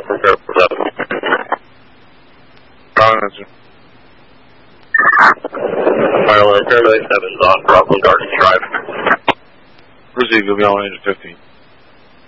prepare for that. Paradise 7's on Bravo Gardens Drive. Receive, you'll be on range 15.